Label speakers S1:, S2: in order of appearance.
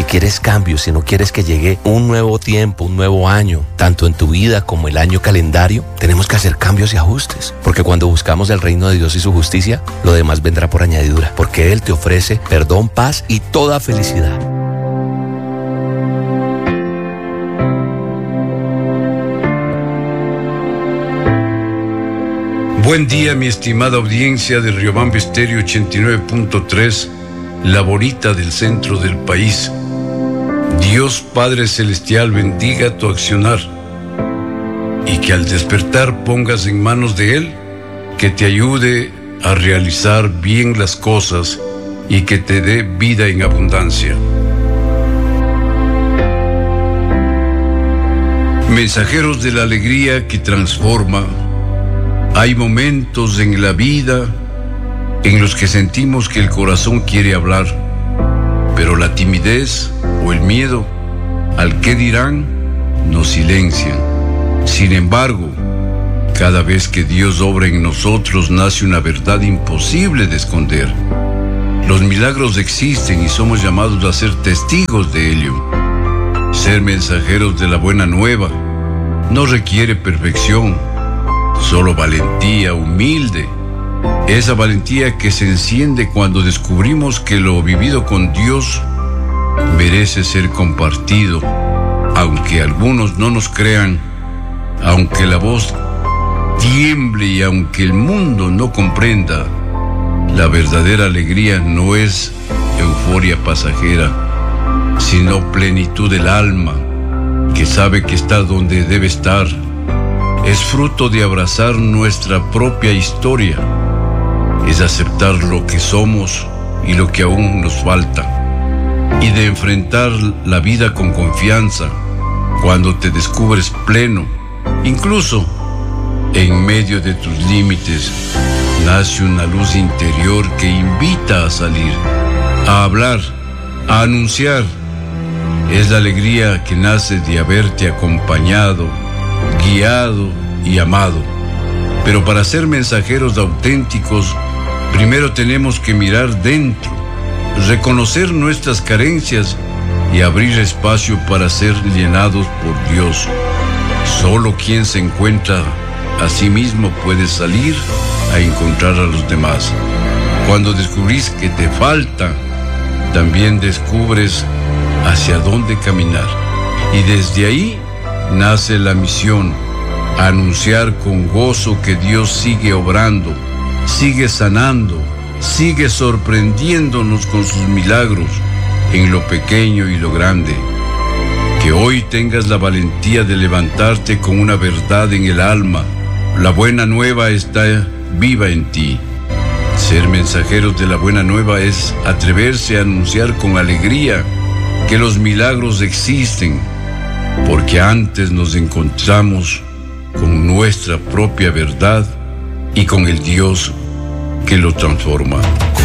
S1: quieres cambios, si no quieres que llegue un nuevo tiempo, un nuevo año, tanto en tu vida como el año calendario, tenemos que hacer cambios y ajustes. Porque cuando buscamos el reino de Dios y su justicia, lo demás vendrá por añadidura. Porque Él te ofrece perdón, paz y toda felicidad.
S2: Buen día, mi estimada audiencia de Riobamba Estéreo 89.3, la bonita del centro del país. Dios Padre Celestial bendiga tu accionar y que al despertar pongas en manos de Él que te ayude a realizar bien las cosas y que te dé vida en abundancia. Mensajeros de la alegría que transforma. Hay momentos en la vida en los que sentimos que el corazón quiere hablar, pero la timidez o el miedo al qué dirán nos silencian. Sin embargo, cada vez que Dios obra en nosotros nace una verdad imposible de esconder. Los milagros existen y somos llamados a ser testigos de ello. Ser mensajeros de la buena nueva no requiere perfección, solo valentía humilde, esa valentía que se enciende cuando descubrimos que lo vivido con Dios merece ser compartido, aunque algunos no nos crean, aunque la voz tiemble y aunque el mundo no comprenda. La verdadera alegría no es euforia pasajera, sino plenitud del alma, que sabe que está donde debe estar. Es fruto de abrazar nuestra propia historia, es aceptar lo que somos y lo que aún nos falta, y de enfrentar la vida con confianza. Cuando te descubres pleno, incluso en medio de tus límites, nace una luz interior que invita a salir, a hablar, a anunciar. Es la alegría que nace de haberte acompañado, guiado y amado. Pero para ser mensajeros auténticos, primero tenemos que mirar dentro, reconocer nuestras carencias y abrir espacio para ser llenados por Dios. Solo quien se encuentra a sí mismo puede salir a encontrar a los demás. Cuando descubrís que te falta, también descubres hacia dónde caminar. Y desde ahí nace la misión, anunciar con gozo que Dios sigue obrando, sigue sanando, sigue sorprendiéndonos con sus milagros en lo pequeño y lo grande. Que hoy tengas la valentía de levantarte con una verdad en el alma. La buena nueva está viva en ti. Ser mensajeros de la buena nueva es atreverse a anunciar con alegría que los milagros existen, porque antes nos encontramos con nuestra propia verdad y con el Dios que lo transforma.